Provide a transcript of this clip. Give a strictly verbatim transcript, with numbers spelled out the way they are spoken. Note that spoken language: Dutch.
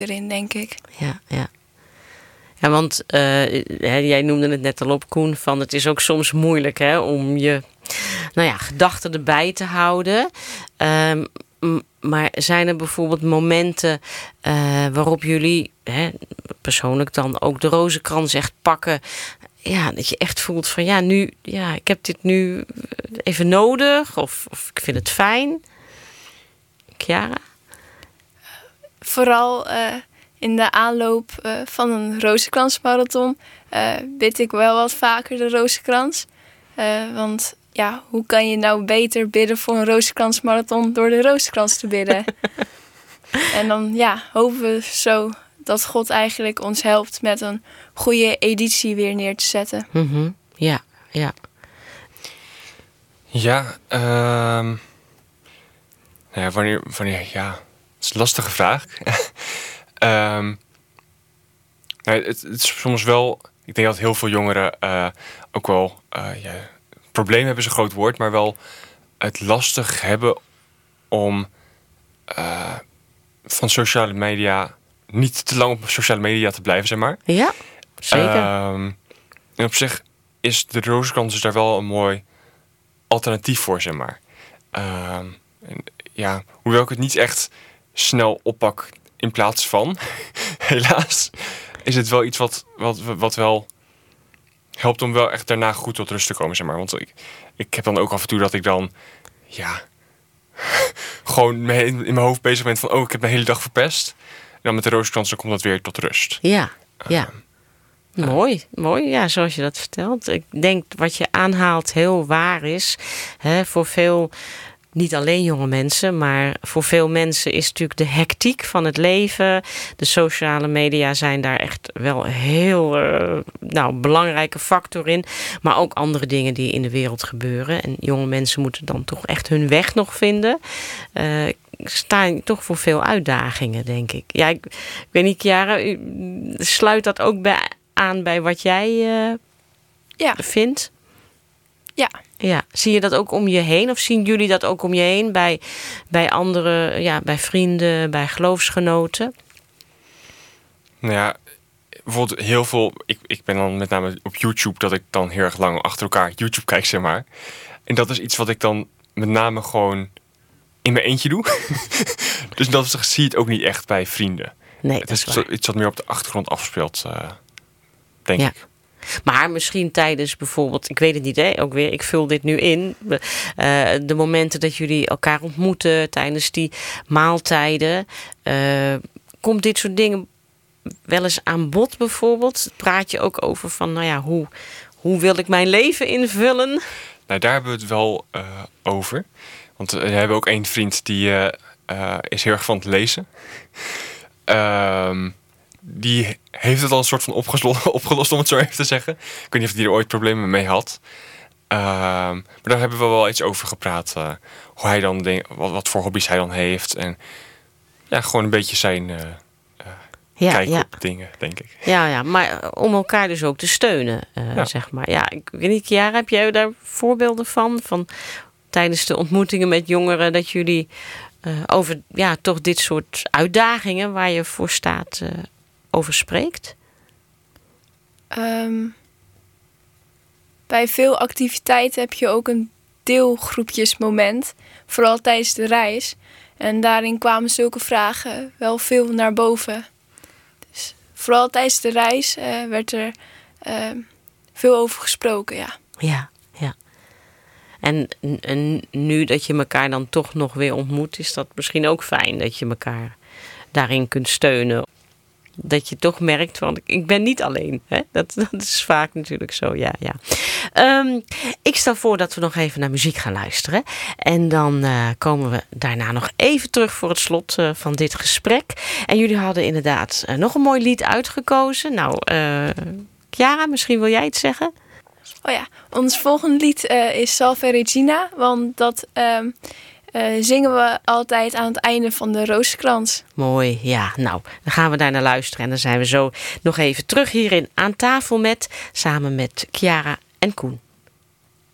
erin, denk ik. Ja, ja. Ja, want uh, jij noemde het net al op, Koen, van het is ook soms moeilijk hè, om je nou ja, gedachten erbij te houden. Um, m- maar zijn er bijvoorbeeld momenten uh, waarop jullie hè, persoonlijk dan ook de rozenkrans echt pakken? Ja, dat je echt voelt van ja, nu, ja, ik heb dit nu even nodig of, of ik vind het fijn. Chiara? Vooral uh, in de aanloop uh, van een rozenkransmarathon uh, bid ik wel wat vaker de rozenkrans. Uh, want ja, hoe kan je nou beter bidden voor een rozenkransmarathon door de rozenkrans te bidden? En dan ja, hopen we zo dat God eigenlijk ons helpt met een goede editie weer neer te zetten. Mm-hmm. Ja, ja. Ja, um, nou ja, wanneer, wanneer, ja, het is een lastige vraag. um, nou, het, het is soms wel, ik denk dat heel veel jongeren uh, ook wel, uh, ja, probleem hebben is een groot woord, maar wel het lastig hebben om uh, van sociale media niet te lang op sociale media te blijven, zeg maar. Ja, zeker. Um, en op zich is de rozenkrans dus daar wel een mooi alternatief voor, zeg maar. Um, en ja, hoewel ik het niet echt snel oppak in plaats van, helaas, is het wel iets wat, wat, wat wel helpt om wel echt daarna goed tot rust te komen, zeg maar. Want ik, ik heb dan ook af en toe dat ik dan, ja, gewoon in mijn hoofd bezig ben van, oh, ik heb mijn hele dag verpest. En dan met de rozenkrans, dan komt dat weer tot rust. Ja, ja. Um, Mooi, mooi, ja, zoals je dat vertelt. Ik denk wat je aanhaalt heel waar is. Hè, voor veel, niet alleen jonge mensen, maar voor veel mensen is natuurlijk de hectiek van het leven. De sociale media zijn daar echt wel heel uh, nou, belangrijke factor in. Maar ook andere dingen die in de wereld gebeuren. En jonge mensen moeten dan toch echt hun weg nog vinden. Uh, staan toch voor veel uitdagingen, denk ik. Ja, ik, ik weet niet, Chiara, u, sluit dat ook bij aan bij wat jij uh, ja. vindt? Ja. Ja. Zie je dat ook om je heen? Of zien jullie dat ook om je heen bij, bij anderen, ja, bij vrienden, bij geloofsgenoten? Nou ja, bijvoorbeeld heel veel. Ik, ik ben dan met name op YouTube dat ik dan heel erg lang achter elkaar YouTube kijk, zeg maar. En dat is iets wat ik dan met name gewoon in mijn eentje doe. Dus dat zie je het ook niet echt bij vrienden. Nee, het is, is iets wat meer op de achtergrond afspeelt, uh, denk ja. ik. Maar misschien tijdens bijvoorbeeld, ik weet het niet, hè, ook weer, ik vul dit nu in. Uh, de momenten dat jullie elkaar ontmoeten tijdens die maaltijden. Uh, komt dit soort dingen wel eens aan bod bijvoorbeeld? Praat je ook over van, nou ja, hoe, hoe wil ik mijn leven invullen? Nou, daar hebben we het wel uh, over. Want we hebben ook één vriend die uh, uh, is heel erg van het lezen. Um, die heeft het al een soort van opgelost, opgelost, om het zo even te zeggen. Ik weet niet of hij er ooit problemen mee had. Um, maar daar hebben we wel iets over gepraat. Uh, hoe hij dan denk, wat, wat voor hobby's hij dan heeft. En ja, gewoon een beetje zijn uh, uh, ja, kijk ja. op dingen, denk ik. Ja, ja, maar om elkaar dus ook te steunen, uh, ja. zeg maar. Ja, ik weet niet, Chiara, heb jij daar voorbeelden van? Van tijdens de ontmoetingen met jongeren dat jullie uh, over ja, toch dit soort uitdagingen waar je voor staat uh, over spreekt? Um, bij veel activiteiten heb je ook een deelgroepjesmoment, vooral tijdens de reis. En daarin kwamen zulke vragen wel veel naar boven. Dus vooral tijdens de reis uh, werd er uh, veel over gesproken, ja. Ja, ja. En, en nu dat je elkaar dan toch nog weer ontmoet, is dat misschien ook fijn dat je elkaar daarin kunt steunen. Dat je toch merkt, want ik ben niet alleen. Hè? Dat, dat is vaak natuurlijk zo, ja. ja. Um, ik stel voor dat we nog even naar muziek gaan luisteren. En dan uh, komen we daarna nog even terug voor het slot uh, van dit gesprek. En jullie hadden inderdaad uh, nog een mooi lied uitgekozen. Nou, uh, Chiara, misschien wil jij iets zeggen? Oh ja, ons volgende lied uh, is Salve Regina. Want dat uh, uh, zingen we altijd aan het einde van de rozenkrans. Mooi, ja. Nou, dan gaan we daar naar luisteren. En dan zijn we zo nog even terug hierin aan tafel met, samen met Chiara en Koen.